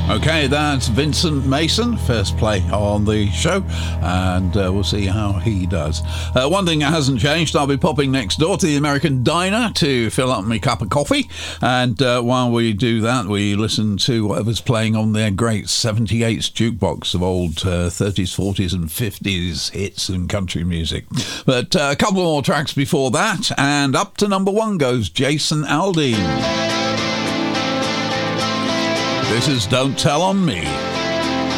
Okay, that's Vincent Mason, first play on the show, and we'll see how he does. One thing that hasn't changed, I'll be popping next door to the American Diner to fill up my cup of coffee, and while we do that, we listen to whatever's playing on their great 78s jukebox of old 30s, 40s and 50s hits and country music. But a couple more tracks before that, and up to number 1 goes Jason Aldean. This is Don't Tell on Me.